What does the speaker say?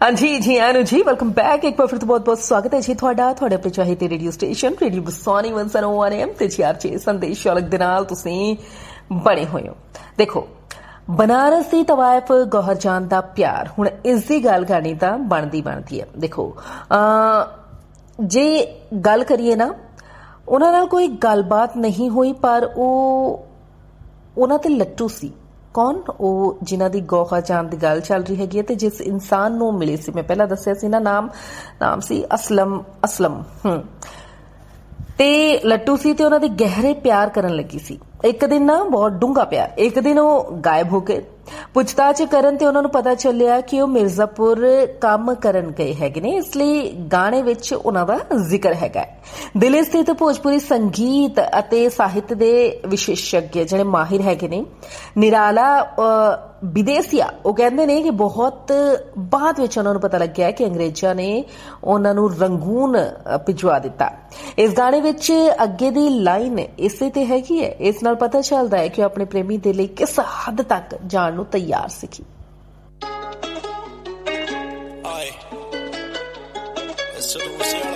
हाँ जी आनु जी welcome back. एक बार फिर तो बहुत बहुत स्वागत है जी ਤੁਹਾਡਾ ਤੁਹਾਡੇ ਆਪਣੇ ਚਾਹੀਦੇ ਰੇਡੀਓ ਸਟੇਸ਼ਨ ਰੇਡੀਓ ਬਸਾਨੀ 101 AM ਤੇ ਜੀ ਆਪ ਜੀ ਸੰਦੇਸ਼ ਵਾਲਕ ਦੇ ਨਾਲ ਤੁਸੀਂ ਬਣੇ ਹੋਏ ਹੋ। ਦੇਖੋ बनारस की तवायफ गौहर जान का प्यार हुण इस दी गल करनी तां बनदी है। देखो जे गल करिए ना उन्हां नाल कोई गलबात नहीं हुई पर उन्हां ते लट्टू सी कौन वो जिन्हां दी गौहर जान की गल चल रही हैगी ते जिस इंसान नूं मिले सी मैं पहला दस्सिया सी ना नाम सी असलम ते लट्टू सी ते उन्हां दे गहरे प्यार करन लगी सी। एक दिन ना बहुत डूंगा प्यार एक दिन वो गायब हो गए पुछताछ करन ते उन्हां नूं पता चलिया कि वो मिर्जापुर काम करन गए हैगे ने इसलिए गाने विच उन्हां दा जिक्र हैगा। दिल्ली स्थित भोजपुरी संगीत अते साहित्य दे विशेषज्ञ जिहड़े माहिर हैगे ने निराला विदेसिया वो कहते ने कि बहुत बाद विच उन्हां नूं पता लग्या कि अंग्रेजां ने उन्हां नूं रंगून भिजवा दिता। इस गाने विच अगे दी लाइन इसे ते हैगी है इस नाल पता चलदा है कि अपने प्रेमी दे लई किस हद तक जाण नूं तैयार सी। Aye. It's to the